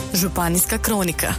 Županijska kronika.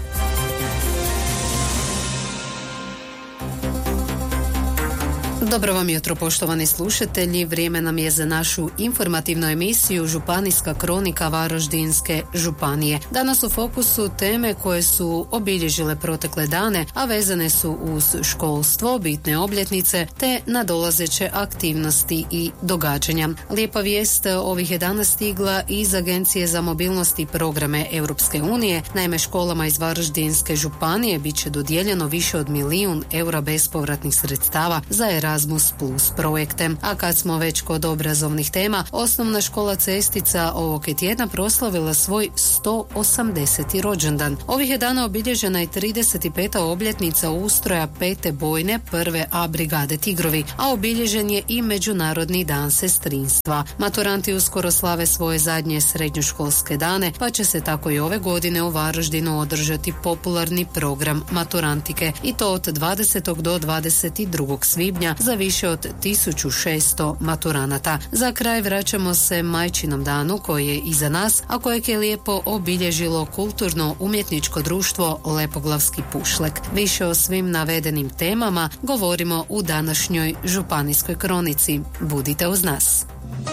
Dobro vam jutro, poštovani slušatelji. Vrijeme nam je za našu informativnu emisiju Županijska kronika Varaždinske županije. Danas u fokusu teme koje su obilježile protekle dane, a vezane su uz školstvo, bitne obljetnice te nadolazeće aktivnosti i događanja. Lijepa vijest ovih je dana stigla iz Agencije za mobilnost i programe Europske unije. Naime, školama iz Varaždinske županije bit će dodijeljeno više od 1 milijun eura bespovratnih sredstava za Erasmus Plus projekte. A kad smo već kod obrazovnih tema, osnovna škola Cestica ovog je tjedna proslavila svoj 180. rođendan. Ovih je dana obilježena i 35. obljetnica ustroja 5. bojne 1. A brigade Tigrovi, a obilježen je i Međunarodni dan sestrinstva. Maturanti uskoro slave svoje zadnje srednjoškolske dane, pa će se tako i ove godine u Varaždinu održati popularni program maturantike, i to od 20. do 22. svibnja za više od 1600 maturanata. Za kraj vraćamo se Majčinom danu koji je iza nas, a kojeg je lijepo obilježilo kulturno-umjetničko društvo Lepoglavski pušlek. Više o svim navedenim temama govorimo u današnjoj Županijskoj kronici. Budite uz nas.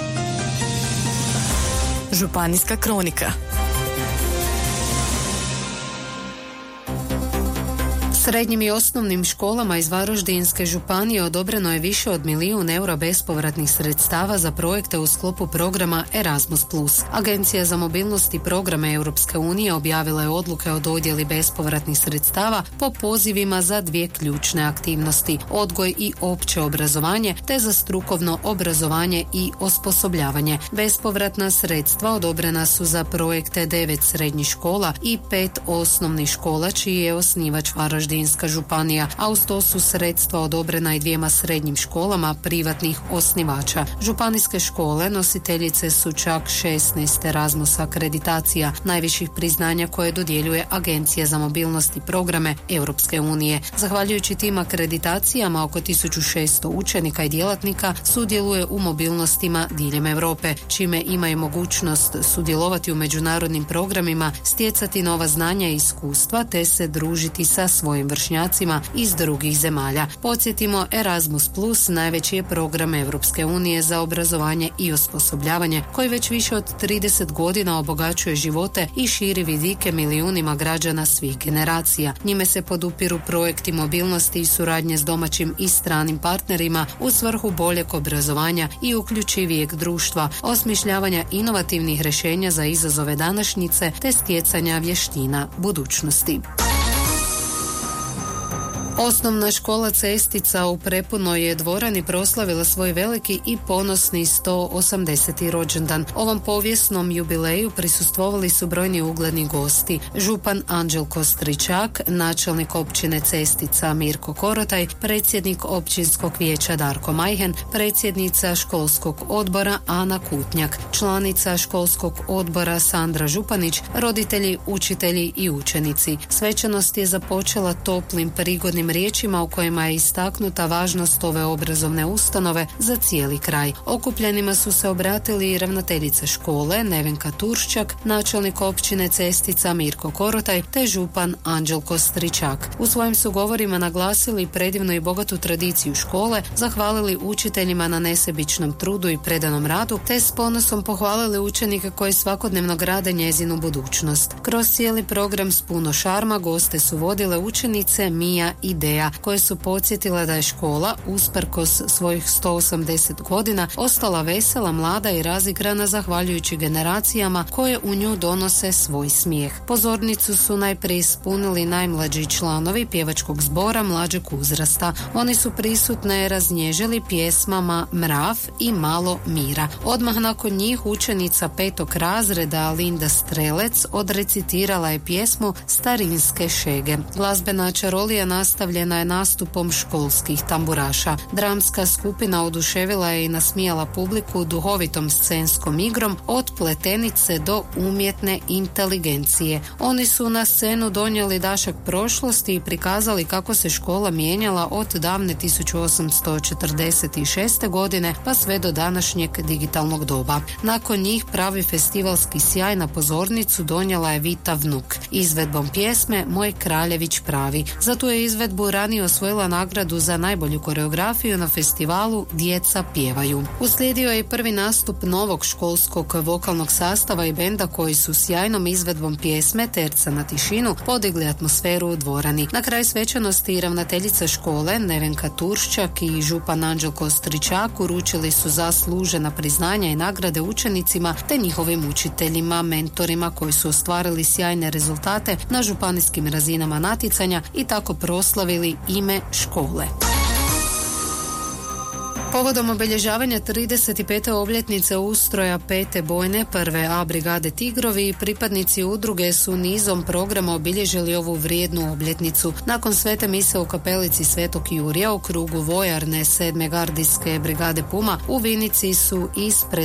Županijska kronika. Srednjim i osnovnim školama iz Varaždinske županije odobreno je više od 1 milijun eura bespovratnih sredstava za projekte u sklopu programa Erasmus Plus. Agencija za mobilnost i programe Europske unije objavila je odluke o dodjeli bespovratnih sredstava po pozivima za 2 ključne aktivnosti: odgoj i opće obrazovanje te za strukovno obrazovanje i osposobljavanje. Bespovratna sredstva odobrena su za projekte 9 srednjih škola i 5 osnovnih škola čiji je osnivač Varaždinska županija, a uz to su sredstva odobrena i 2 srednjim školama privatnih osnivača. Županijske škole nositeljice su čak 16 Erasmus akreditacija, najviših priznanja koje dodjeljuje Agencija za mobilnost i programe Europske unije. Zahvaljujući tim akreditacijama oko 1600 učenika i djelatnika sudjeluje u mobilnostima diljem Europe, čime imaju mogućnost sudjelovati u međunarodnim programima, stjecati nova znanja i iskustva te se družiti sa svojim vršnjacima iz drugih zemalja. Podsjetimo, Erasmus Plus najveći je program Europske unije za obrazovanje i osposobljavanje koji već više od 30 godina obogaćuje živote i širi vidike milijunima građana svih generacija. Njime se podupiru projekti mobilnosti i suradnje s domaćim i stranim partnerima u svrhu boljeg obrazovanja i uključivijeg društva, osmišljavanja inovativnih rješenja za izazove današnjice te stjecanja vještina budućnosti. Osnovna škola Cestica u Prepunoj je dvorani proslavila svoj veliki i ponosni 180. rođendan. Ovom povijesnom jubileju prisustvovali su brojni ugledni gosti: župan Anđelko Stričak, načelnik općine Cestica Mirko Korotaj, predsjednik općinskog vijeća Darko Majhen, predsjednica školskog odbora Ana Kutnjak, članica školskog odbora Sandra Županić, roditelji, učitelji i učenici. Svečanost je započela toplim prigodnim riječima u kojima je istaknuta važnost ove obrazovne ustanove za cijeli kraj. Okupljenima su se obratili i ravnateljica škole Nevenka Turščak, načelnik općine Cestica Mirko Korotaj te župan Anđelko Stričak. U svojim su govorima naglasili predivnu i bogatu tradiciju škole, zahvalili učiteljima na nesebičnom trudu i predanom radu te s ponosom pohvalili učenike koji svakodnevno grade njezinu budućnost. Kroz cijeli program s puno šarma goste su vodile učenice Mija i Deja, koje su podsjetile da je škola usprkos svojih 180 godina ostala vesela, mlada i razigrana zahvaljujući generacijama koje u nju donose svoj smijeh. Pozornicu su najprije ispunili najmlađi članovi pjevačkog zbora mlađeg uzrasta. Oni su prisutne raznježili pjesmama Mrav i Malo mira. Odmah nakon njih učenica 5. razreda Linda Strelec odrecitirala je pjesmu Starinske šege. Glazbena čarolija nastavila nastavljena je nastupom školskih tamburaša. Dramska skupina oduševila je i nasmijala publiku duhovitom scenskom igrom od pletenice do umjetne inteligencije. Oni su na scenu donijeli dašak prošlosti i prikazali kako se škola mijenjala od davne 1846. godine pa sve do današnjeg digitalnog doba. Nakon njih pravi festivalski sjaj na pozornicu donijela je Vita Vnuk izvedbom pjesme Moj kraljević pravi. Za tu je izvedbu ranije osvojila nagradu za najbolju koreografiju na festivalu Djeca pjevaju. Uslijedio je i prvi nastup novog školskog vokalnog sastava i benda koji su sjajnom izvedbom pjesme Terca na tišinu podigli atmosferu u dvorani. Na kraju svečanosti ravnateljica škole Nevenka Turščak i župan Anđelko Stričak uručili su zaslužena priznanja i nagrade učenicima te njihovim učiteljima, mentorima koji su ostvarili sjajne rezultate na županijskim razinama natjecanja i tako proslavili ime škole. Povodom obilježavanja 35. obljetnice ustroja 5. bojne prve A brigade Tigrovi, pripadnici udruge su nizom programa obilježili ovu vrijednu obljetnicu. Nakon svete mise u kapelici Svetog Jurija u krugu vojarne 7. gardijske brigade Puma u Vinici su ispred